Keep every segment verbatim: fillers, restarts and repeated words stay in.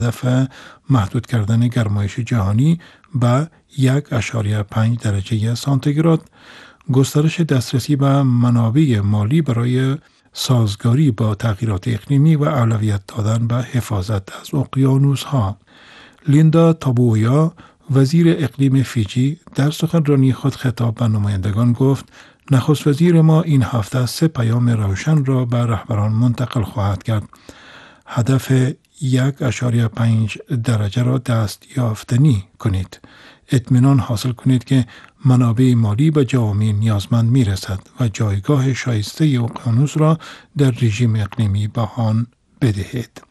هدف محدود کردن گرمایش جهانی به یک اشاریه پنج درجه سانتیگراد، گسترش دسترسی به منابع مالی برای سازگاری با تغییرات اقلیمی و اولویت دادن به حفاظت از اقیانوس‌ها. لیندا تابویا، وزیر اقلیم فیجی، در سخنرانی خود خطاب به نمایندگان گفت: نخست وزیر ما این هفته سه پیام روشن را به رهبران منتقل خواهد کرد. هدف یک اشاریه پنج درجه را دستیافتنی کنید. اطمینان حاصل کنید که منابع مالی به جوامع نیازمند می رسد و جایگاه شایسته اقیانوس را در رژیم اقلیمی بهان بدهید.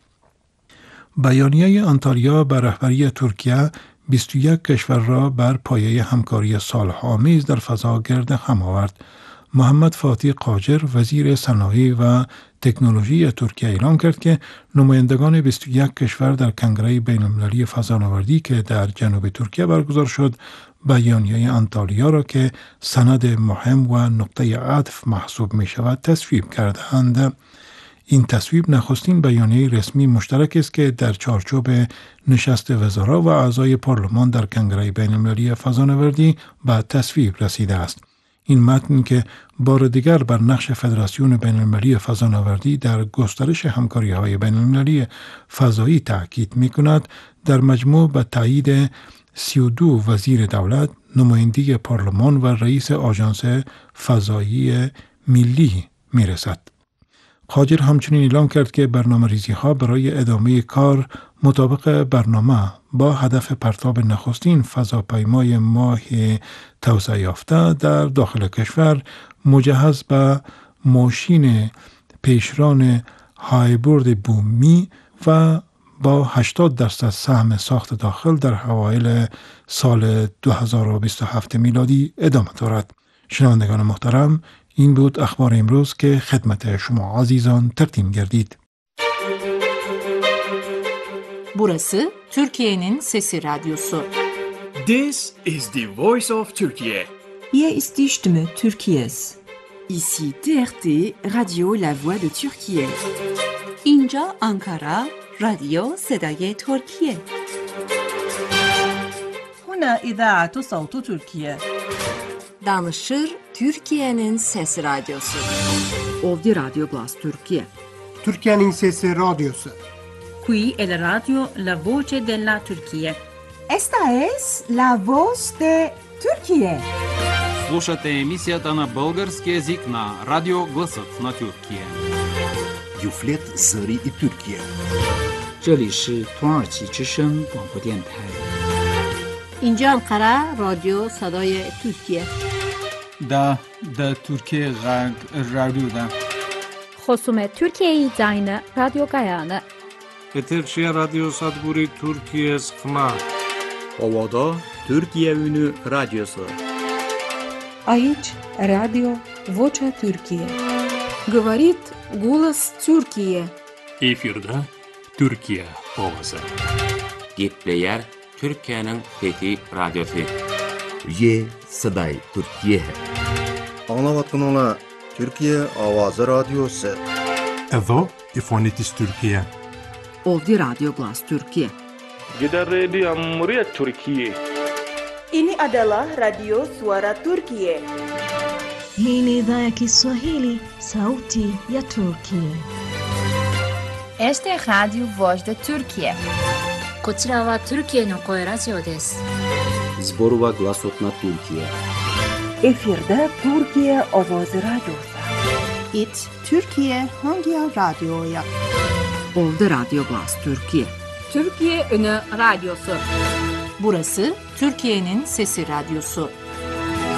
بیانیه آنتالیا به رهبری ترکیه بیست و یک کشور را بر پایه همکاری صلح‌آمیز در فضا گرد هم آورد. محمد فاتی قاجر، وزیر صنایع و تکنولوژی ترکیه، اعلام کرد که نمایندگان بیست و یک کشور در کنگره بین‌المللی فضانوردی که در جنوب ترکیه برگزار شد، بیانیه آنتالیا را که سند مهم و نقطه عطف محسوب می شود تصویب کردند. این تصویب نخستین بیانیه رسمی مشترک است که در چارچوب نشست وزرا و اعضای پارلمان در کنگره بین‌المللی فضانوردی به تصویب رسیده است. این متن که بار دیگر بر نقش فدراسیون بین‌المللی فضانوردی در گسترش همکاری‌های بین‌المللی فضایی تاکید می‌کند، در مجموع به تایید سی و دو وزیر دولت، نماینده پارلمان و رئیس آژانس فضایی ملی می‌رسد. قاجر همچنین اعلام کرد که برنامه‌ریزی ها برای ادامه کار مطابق برنامه با هدف پرتاب نخستین فضاپیمای ماه توسعه یافته در داخل کشور مجهز به ماشین پیشران هایبرد بومی و با هشتاد درصد سهم ساخت داخل در اوایل سال دو هزار و بیست و هفت میلادی ادامه دارد. شنوندگان محترم، این بود اخبار امروز که خدمت شما عزیزان تقدیم گردید. Burası Türkiye'nin Sesi Radyosu. This is the voice of Turkey. Hier ist die Stimme Türkiye's. Ici T R T Radio La Voix de Türkiye. اینجا آنکارا رادیو صدای ترکیه. هنا إذاعة صوت تركيا. Danışır Türkiye'nin Sesi Radyosu. Ovdje Radio Glas Türkiye. Türkiye'nin Sesi Radyosu. Qui è la radio La Voce della Turchia. Esta es La Voz de Turquía. Слушате емисията на български език на Радио Гласът на Тюркия. Юфлет Зари и Türkiye. 这里是土耳其之声广播电台。 اینجا انقره رادیو صدای ترکیه. دا دا ترکیه غرب رادیو دا. خصوم ترکیه زاین رادیو گایانه. Eterşehir Radyo Sadguri Türkiye Skma. Ovada Türkiye Ünü Radyosu. Aici Radio Vocea Türkiye. Говорит голос Türkiye. Efirde Türkiye ovası. Gepleyer Türkiye'nin Fethi Radyosu. Ye Saday Türkiye. Anlavatkanlar Türkiye Avazı Radyosu. Evo İfonitis Türkiye. Ovdje Radio Glas Türkiye. Gider Radio Cumhuriyet Türkiye. Ini adalah Radio Suara Turkiye. Hii ni idhaa ya Kiswahili, sauti ya Turkiye. Este Radio Voz de Turkiye. こちらはトルキエの声ラジオです。 Zborova Glasot na Türkiye. Efirde Türkiye Ovozi Radyosu. It Türkiye Hangi Radyo'ya? Ovdje Radio Glas Türkiye. Türkiye Ünü Radyosu. Burası Türkiye'nin Sesi Radyosu.